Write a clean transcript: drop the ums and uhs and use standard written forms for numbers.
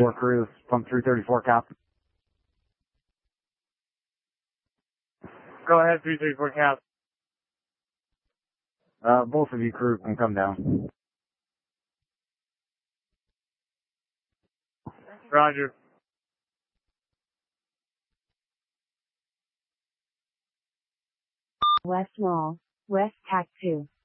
334 crews, pump 334 cap. Go ahead, 334 cap. Both of you crew can come down. Roger. West Mall, West Tac 2.